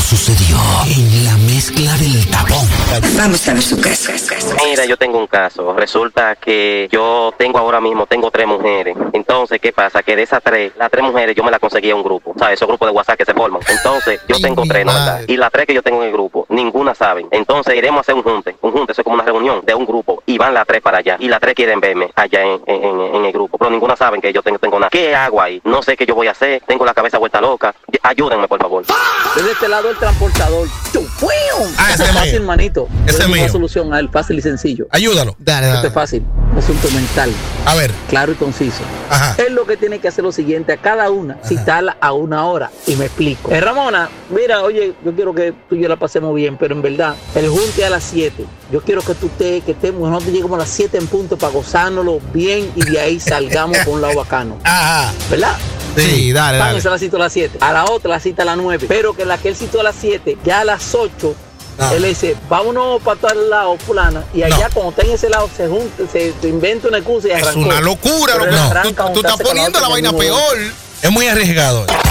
sucedió en la mezcla del tapón. Vamos a ver su caso. Mira, yo tengo un caso. Resulta que yo ahora mismo tengo 3 mujeres. Entonces, ¿qué pasa? Que de esas 3, las 3 mujeres yo me las conseguí a un grupo. ¿Sabes? Esos grupos de WhatsApp que se forman. Entonces, yo tengo 3, ¿no? ¿Verdad? Y las 3 que yo tengo en el grupo, ninguna saben. Entonces, iremos a hacer un junte. Un junte, eso es como una reunión de un grupo. Y van las 3 para allá. Y las 3 quieren verme allá en el grupo. Pero ninguna saben que yo tengo nada. ¿Qué hago ahí? No sé qué yo voy a hacer. Tengo la cabeza vuelta loca. Ayúdenme, por favor. Desde este lado el transportador. Ese es es fácil, manito. Ese es mío. Una solución a él, fácil y sencillo. Ayúdalo. Esto es fácil. Asunto mental. A ver. Claro y conciso. Ajá. Él lo que tiene que hacer lo siguiente: a cada una, citarla a 1 hora. Y me explico. Ramona, mira, oye, yo quiero que tú y yo la pasemos bien, pero en verdad, el junte a las 7. Yo quiero que tú nosotros lleguemos a las 7 en punto para gozárnoslo bien y de ahí salgamos por un lado bacano. Ajá. ¿Verdad? Sí, dale. Esa la cito a las 7. A la otra la cita a las 9. Pero que la que él citó a las 7, ya a las 8, él le dice, vámonos para tal lado, fulana. Y allá cuando está en ese lado se junta, se inventa una excusa y arrancó. Es una locura, pero tú estás poniendo la vaina peor. Es muy arriesgado.